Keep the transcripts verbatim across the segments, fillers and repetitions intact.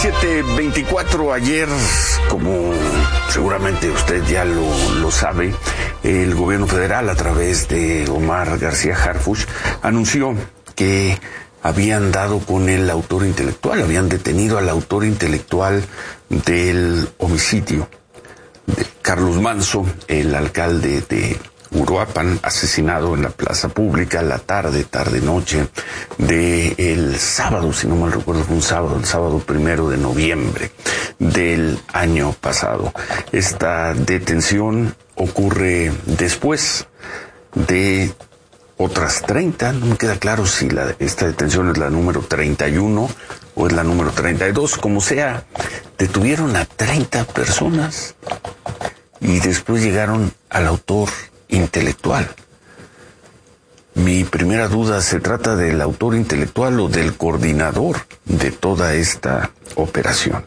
siete veinticuatro, ayer, como seguramente usted ya lo, lo sabe, el gobierno federal, a través de Omar García Harfuch, anunció que habían dado con el autor intelectual, habían detenido al autor intelectual del homicidio de Carlos Manso, el alcalde de Uruapan, asesinado en la plaza pública la tarde, tarde-noche del sábado, si no mal recuerdo, fue un sábado, el sábado primero de noviembre del año pasado. Esta detención ocurre después de otras treinta, no me queda claro si la, esta detención es la número treinta y uno o es la número treinta y dos, como sea, detuvieron a treinta personas y después llegaron al autor intelectual. Mi primera duda, ¿se trata del autor intelectual o del coordinador de toda esta operación?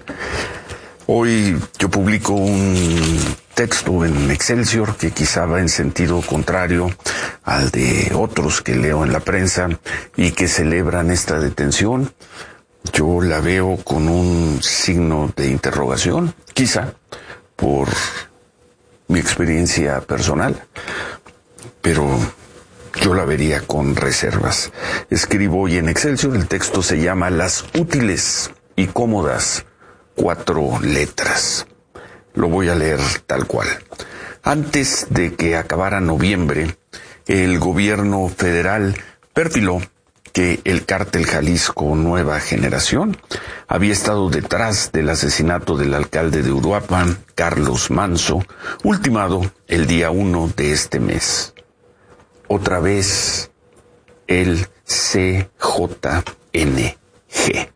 Hoy yo publico un texto en Excelsior que quizá va en sentido contrario al de otros que leo en la prensa y que celebran esta detención. Yo la veo con un signo de interrogación, quizá por mi experiencia personal, pero yo la vería con reservas. Escribo hoy en Excelsior, el texto se llama Las útiles y cómodas cuatro letras. Lo voy a leer tal cual. Antes de que acabara noviembre, el gobierno federal perfiló que el cártel Jalisco Nueva Generación había estado detrás del asesinato del alcalde de Uruapan, Carlos Manso, ultimado el día uno de este mes. Otra vez, el C J N G.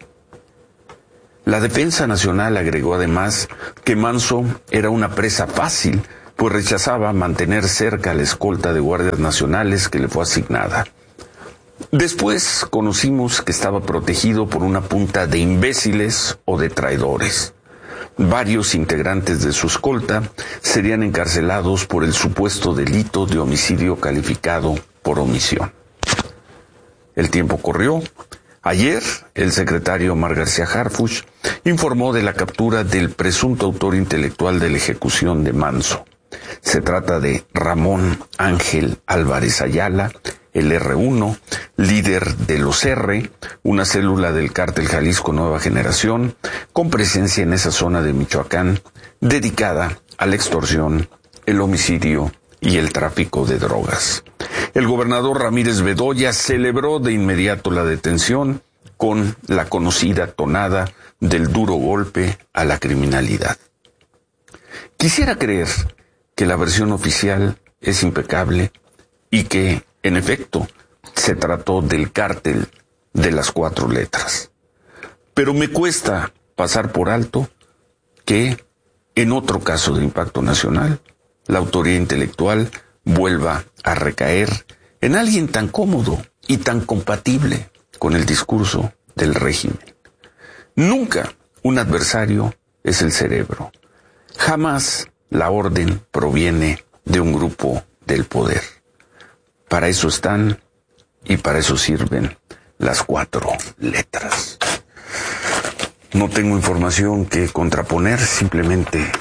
La Defensa Nacional agregó además que Manso era una presa fácil, pues rechazaba mantener cerca la escolta de guardias nacionales que le fue asignada. Después conocimos que estaba protegido por una punta de imbéciles o de traidores. Varios integrantes de su escolta serían encarcelados por el supuesto delito de homicidio calificado por omisión. El tiempo corrió. Ayer, el secretario Omar García Harfuch informó de la captura del presunto autor intelectual de la ejecución de Manso. Se trata de Ramón Ángel Álvarez Ayala, el erre uno, líder de los R, una célula del cártel Jalisco Nueva Generación, con presencia en esa zona de Michoacán, dedicada a la extorsión, el homicidio y el tráfico de drogas. El gobernador Ramírez Bedoya celebró de inmediato la detención con la conocida tonada del duro golpe a la criminalidad. Quisiera creer que la versión oficial es impecable y que, en efecto, se trató del cártel de las cuatro letras. Pero me cuesta pasar por alto que, en otro caso de impacto nacional, la autoría intelectual vuelva a recaer en alguien tan cómodo y tan compatible con el discurso del régimen. Nunca un adversario es el cerebro. Jamás la orden proviene de un grupo del poder. Para eso están y para eso sirven las cuatro letras. No tengo información que contraponer, simplemente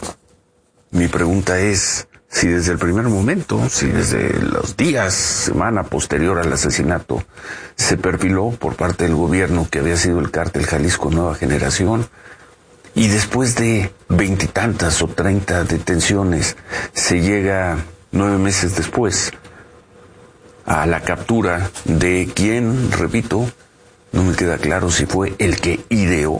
mi pregunta es si desde el primer momento, si desde los días, semana posterior al asesinato, se perfiló por parte del gobierno que había sido el cártel Jalisco Nueva Generación, y después de veintitantas o treinta detenciones se llega nueve meses después a la captura de quien, repito, no me queda claro si fue el que ideó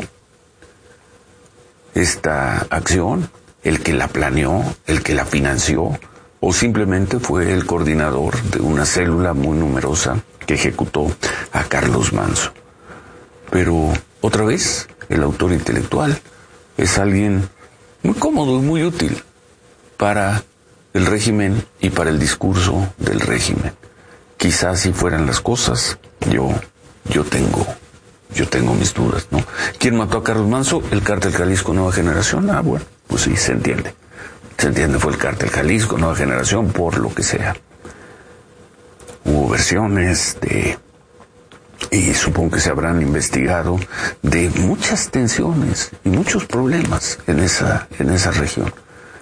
esta acción, el que la planeó, el que la financió, o simplemente fue el coordinador de una célula muy numerosa que ejecutó a Carlos Manso. Pero, otra vez, el autor intelectual es alguien muy cómodo y muy útil para el régimen y para el discurso del régimen. Quizás si fueran las cosas, yo, yo tengo, yo tengo mis dudas, ¿no? ¿Quién mató a Carlos Manso? El cártel Jalisco Nueva Generación. Ah, bueno, pues sí, se entiende. Se entiende, fue el cártel Jalisco Nueva Generación, por lo que sea. Hubo versiones de y supongo que se habrán investigado de muchas tensiones y muchos problemas en esa, en esa región.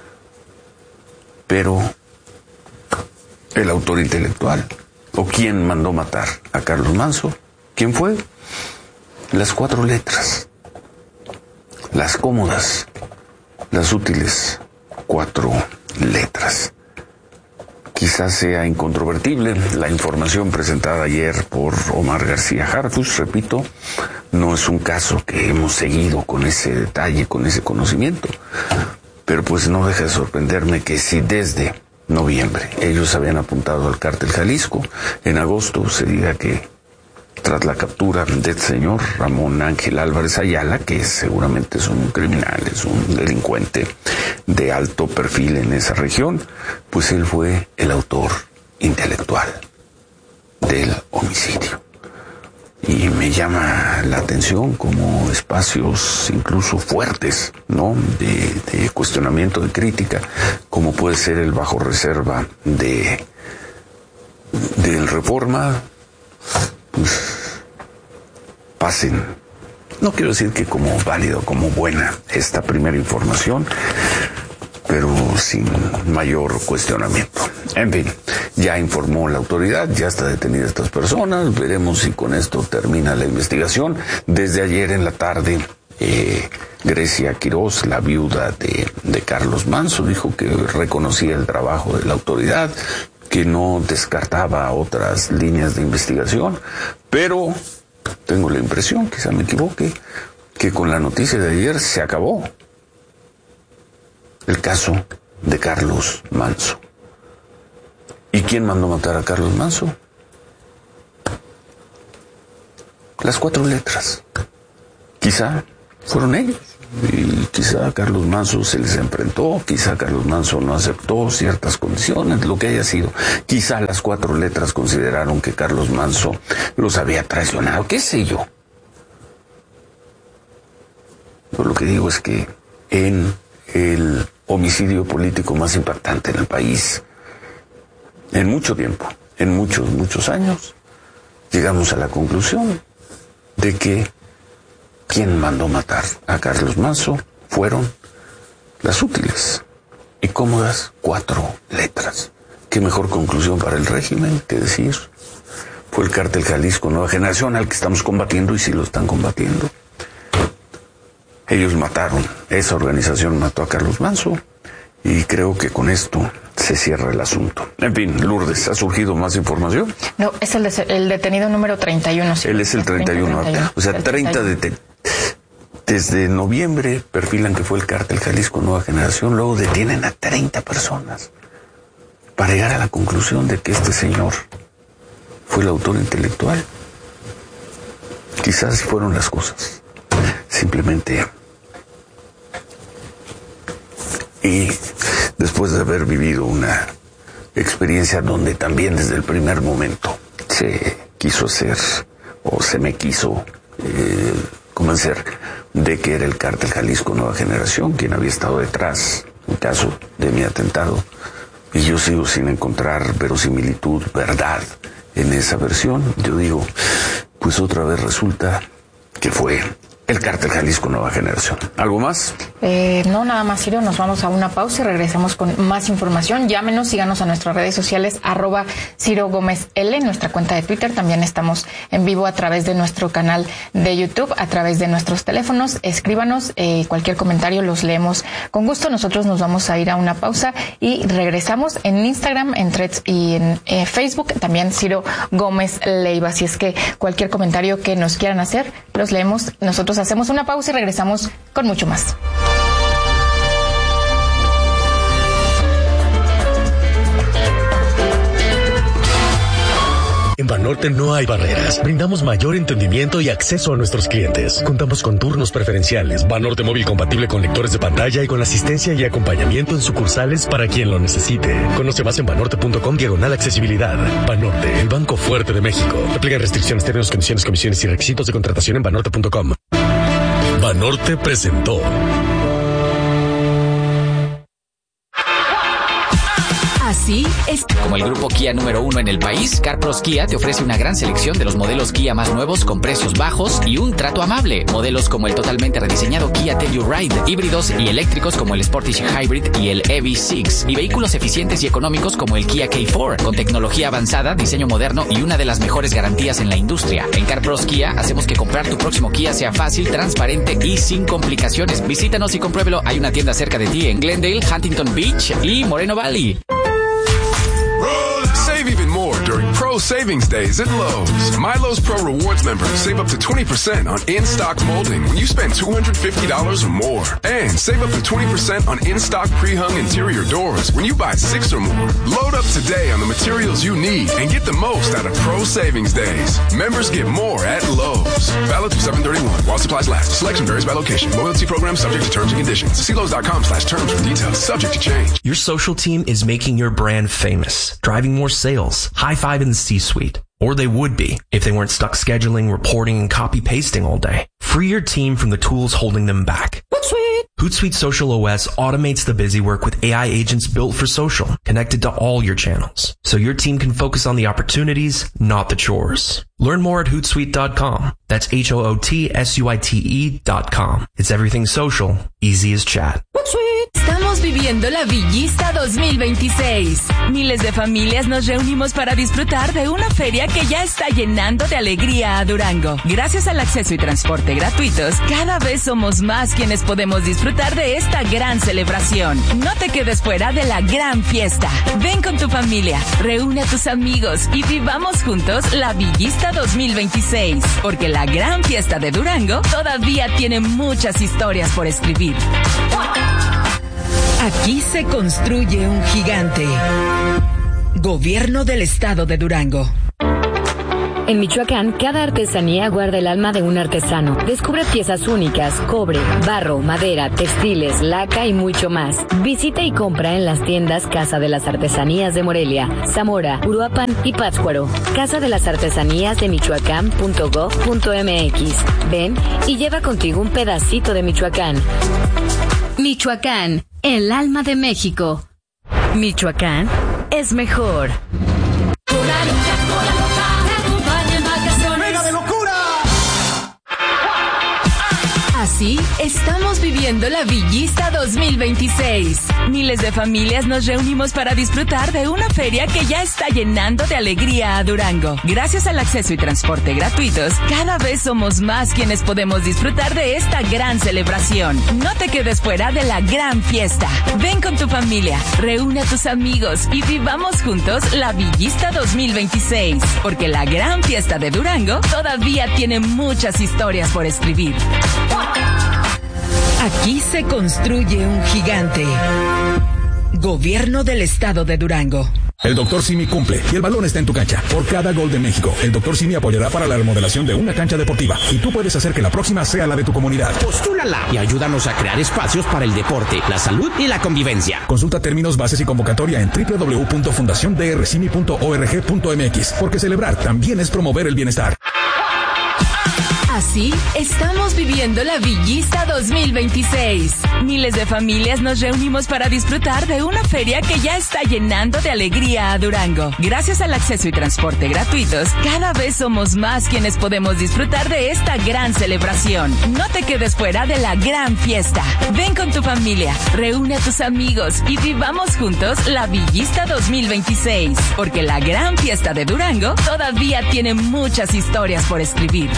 Pero el autor intelectual, o quien mandó matar a Carlos Manso, ¿quién fue? Las cuatro letras, las cómodas, las útiles cuatro letras. Quizás sea incontrovertible la información presentada ayer por Omar García Harfuch, repito, no es un caso que hemos seguido con ese detalle, con ese conocimiento, pero pues no deja de sorprenderme que si desde noviembre ellos habían apuntado al cártel Jalisco, en agosto se diga que tras la captura del señor Ramón Ángel Álvarez Ayala, que seguramente es un criminal, es un delincuente de alto perfil en esa región, pues él fue el autor intelectual del homicidio. Y me llama la atención como espacios incluso fuertes, ¿no?, de, de cuestionamiento, de crítica, como puede ser el bajo reserva de del Reforma, pues pasen, no quiero decir que como válido, como buena esta primera información, pero sin mayor cuestionamiento. En fin, ya informó la autoridad, ya está detenida estas personas, veremos si con esto termina la investigación. Desde ayer en la tarde, eh, Grecia Quiroz, la viuda de, de Carlos Manso, dijo que reconocía el trabajo de la autoridad, que no descartaba otras líneas de investigación, pero tengo la impresión, quizá me equivoque, que con la noticia de ayer se acabó el caso de Carlos Manso. ¿Y quién mandó matar a Carlos Manso? Las cuatro letras. Quizá fueron ellos. Y quizá a Carlos Manso se les enfrentó, quizá Carlos Manso no aceptó ciertas condiciones, lo que haya sido. Quizá las cuatro letras consideraron que Carlos Manso los había traicionado, qué sé yo. Pero lo que digo es que en el homicidio político más impactante en el país, en mucho tiempo, en muchos, muchos años, llegamos a la conclusión de que quien mandó matar a Carlos Manso fueron las útiles y cómodas cuatro letras. Qué mejor conclusión para el régimen que decir, fue el cártel Jalisco Nueva Generación al que estamos combatiendo, y sí lo están combatiendo. Ellos mataron, esa organización mató a Carlos Manso, y creo que con esto se cierra el asunto. En fin, Lourdes, ¿ha surgido más información? No, es el, de, el detenido número treinta y uno. Sí. Él es el treinta y uno. treinta y uno. O sea, treinta detenidos. Desde noviembre perfilan que fue el cártel Jalisco Nueva Generación, luego detienen a treinta personas para llegar a la conclusión de que este señor fue el autor intelectual. Quizás fueron las cosas. Simplemente. Y después de haber vivido una experiencia donde también desde el primer momento se quiso hacer, o se me quiso eh, convencer de que era el cártel Jalisco Nueva Generación quien había estado detrás, en caso de mi atentado, y yo sigo sin encontrar verosimilitud, verdad en esa versión. Yo digo, pues otra vez resulta que fue el cártel Jalisco Nueva Generación. ¿Algo más? Eh, no, nada más, Ciro. Nos vamos a una pausa y regresamos con más información. Llámenos, síganos a nuestras redes sociales, arroba Ciro Gómez L, nuestra cuenta de Twitter. También estamos en vivo a través de nuestro canal de YouTube, a través de nuestros teléfonos. Escríbanos, eh, cualquier comentario los leemos con gusto. Nosotros nos vamos a ir a una pausa y regresamos en Instagram, en Threads y en eh, Facebook. También Ciro Gómez Leiva. Así es que cualquier comentario que nos quieran hacer, los leemos. Nosotros hacemos una pausa y regresamos con mucho más. En Banorte no hay barreras. Brindamos mayor entendimiento y acceso a nuestros clientes. Contamos con turnos preferenciales, Banorte móvil compatible con lectores de pantalla y con asistencia y acompañamiento en sucursales para quien lo necesite. Conoce más en banorte punto com diagonal accesibilidad. Banorte, el banco fuerte de México. Aplica restricciones, términos, condiciones, comisiones y requisitos de contratación en banorte punto com. Banorte presentó. Así es. Como el grupo Kia número uno en el país, CarPros Kia te ofrece una gran selección de los modelos Kia más nuevos con precios bajos y un trato amable. Modelos como el totalmente rediseñado Kia Telluride, híbridos y eléctricos como el Sportage Hybrid y el E V seis, y vehículos eficientes y económicos como el Kia K cuatro, con tecnología avanzada, diseño moderno y una de las mejores garantías en la industria. En CarPros Kia hacemos que comprar tu próximo Kia sea fácil, transparente y sin complicaciones. Visítanos y compruébelo. Hay una tienda cerca de ti en Glendale, Huntington Beach y Moreno Valley. Save even more during Pro Savings Days at Lowe's. My Lowe's Pro Rewards members save up to twenty percent on in-stock molding when you spend two hundred fifty dollars or more. And save up to twenty percent on in-stock pre-hung interior doors when you buy six or more. Load up today on the materials you need and get the most out of Pro Savings Days. Members get more at Lowe's. Valid through seven thirty-one while supplies last. Selection varies by location. Loyalty program subject to terms and conditions. See Lowe's.com slash terms for details. Subject to change. Your social team is making your brand famous, driving more sales, high-five in the C-suite. Or they would be if they weren't stuck scheduling, reporting, and copy-pasting all day. Free your team from the tools holding them back. Hootsuite! Hootsuite Social O S automates the busy work with A I agents built for social, connected to all your channels. So your team can focus on the opportunities, not the chores. Learn more at hootsuite dot com. That's H O O T S U I T E dot com. It's everything social, easy as chat. Estamos viviendo la Villista dos mil veintiséis. Miles de familias nos reunimos para disfrutar de una feria que ya está llenando de alegría a Durango. Gracias al acceso y transporte gratuitos, cada vez somos más quienes podemos disfrutar de esta gran celebración. No te quedes fuera de la gran fiesta. Ven con tu familia, reúne a tus amigos y vivamos juntos la Villista dos mil veintiséis. Porque la gran fiesta de Durango todavía tiene muchas historias por escribir. Aquí se construye un gigante. Gobierno del Estado de Durango. En Michoacán, cada artesanía guarda el alma de un artesano. Descubre piezas únicas, cobre, barro, madera, textiles, laca y mucho más. Visita y compra en las tiendas Casa de las Artesanías de Morelia, Zamora, Uruapan y Pátzcuaro. Casa de las Artesanías de Michoacán punto gob punto m x. Ven y lleva contigo un pedacito de Michoacán. Michoacán, el alma de México. Michoacán es mejor. Así, estamos viviendo la Villista dos mil veintiséis. Miles de familias nos reunimos para disfrutar de una feria que ya está llenando de alegría a Durango. Gracias al acceso y transporte gratuitos, cada vez somos más quienes podemos disfrutar de esta gran celebración. No te quedes fuera de la gran fiesta. Ven con tu familia, reúne a tus amigos y vivamos juntos la Villista dos mil veintiséis. Porque la gran fiesta de Durango todavía tiene muchas historias por escribir. Aquí se construye un gigante. Gobierno del Estado de Durango. El doctor Simi cumple y el balón está en tu cancha. Por cada gol de México, el doctor Simi apoyará para la remodelación de una cancha deportiva y tú puedes hacer que la próxima sea la de tu comunidad. Postúlala y ayúdanos a crear espacios para el deporte, la salud y la convivencia. Consulta términos, bases y convocatoria en doble u doble u doble u punto fundación d r simi punto org punto m x, porque celebrar también es promover el bienestar. Así, estamos viviendo la Villista dos mil veintiséis. Miles de familias nos reunimos para disfrutar de una feria que ya está llenando de alegría a Durango. Gracias al acceso y transporte gratuitos, cada vez somos más quienes podemos disfrutar de esta gran celebración. No te quedes fuera de la gran fiesta. Ven con tu familia, reúne a tus amigos y vivamos juntos la Villista dos mil veintiséis. Porque la gran fiesta de Durango todavía tiene muchas historias por escribir.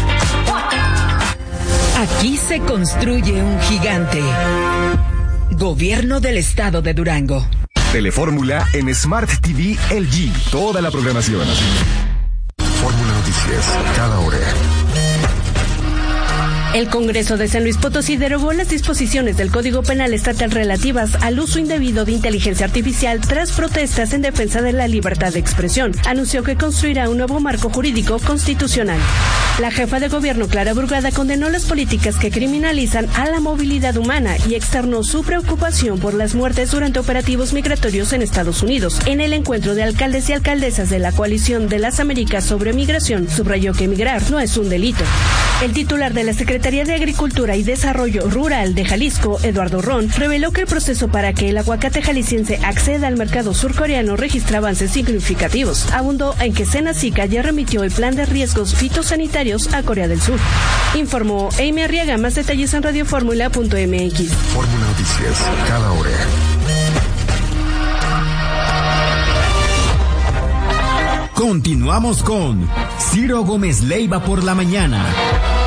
Aquí se construye un gigante. Gobierno del Estado de Durango. Telefórmula en Smart T V L G. Toda la programación. Fórmula Noticias, cada hora. El Congreso de San Luis Potosí derogó las disposiciones del Código Penal Estatal relativas al uso indebido de inteligencia artificial tras protestas en defensa de la libertad de expresión. Anunció que construirá un nuevo marco jurídico constitucional. La jefa de gobierno, Clara Burgada, condenó las políticas que criminalizan a la movilidad humana y externó su preocupación por las muertes durante operativos migratorios en Estados Unidos. En el encuentro de alcaldes y alcaldesas de la Coalición de las Américas sobre Migración, subrayó que migrar no es un delito. El titular de la Secretaría de Agricultura y Desarrollo Rural de Jalisco, Eduardo Ron, reveló que el proceso para que el aguacate jalisciense acceda al mercado surcoreano registra avances significativos. Abundó en que Senacica ya remitió el plan de riesgos fitosanitarios a Corea del Sur. Informó Amy Arriaga. Más detalles en radioformula punto m x. Fórmula Noticias, cada hora. Continuamos con Ciro Gómez Leiva por la mañana.